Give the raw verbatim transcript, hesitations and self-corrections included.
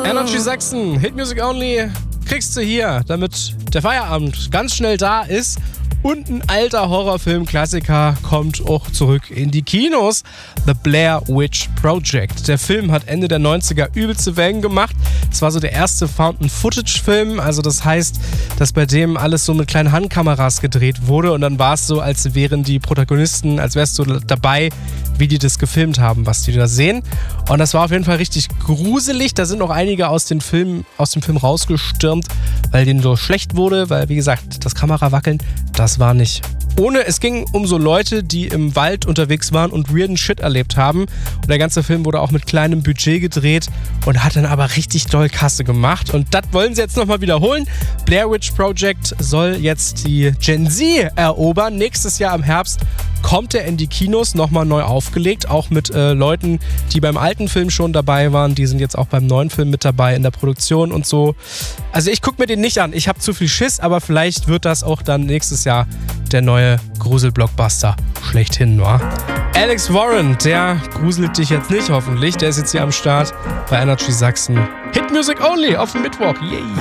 Energy Sachsen, Hit Music Only, kriegst du hier, damit der Feierabend ganz schnell da ist. Und ein alter Horrorfilm-Klassiker kommt auch zurück in die Kinos. The Blair Witch Project. Der Film hat Ende der neunziger übelste Wellen gemacht. Es war so der erste Found-Footage-Film. Also das heißt, dass bei dem alles so mit kleinen Handkameras gedreht wurde. Und dann war es so, als wären die Protagonisten, als wärst du dabei, wie die das gefilmt haben, was die da sehen. Und das war auf jeden Fall richtig gruselig. Da sind auch einige aus, den Film, aus dem Film rausgestürmt, weil denen so schlecht wurde. Weil, wie gesagt, das Kamerawackeln, das war nicht ohne. Es ging um so Leute, die im Wald unterwegs waren und weirden Shit erlebt haben. Und der ganze Film wurde auch mit kleinem Budget gedreht und hat dann aber richtig doll Kasse gemacht. Und das wollen sie jetzt nochmal wiederholen. Blair Witch Project soll jetzt die Gen Z erobern. Nächstes Jahr im Herbst kommt er in die Kinos, nochmal neu aufgelegt. Auch mit äh, Leuten, die beim alten Film schon dabei waren. Die sind jetzt auch beim neuen Film mit dabei in der Produktion und so. Also ich gucke mir den nicht an. Ich habe zu viel Schiss, aber vielleicht wird das auch dann nächstes Jahr der neue Grusel-Blockbuster schlechthin, wa? Alex Warren, der gruselt dich jetzt nicht hoffentlich. Der ist jetzt hier am Start bei Energy Sachsen. Hit Music Only auf dem Mittwoch. Yay!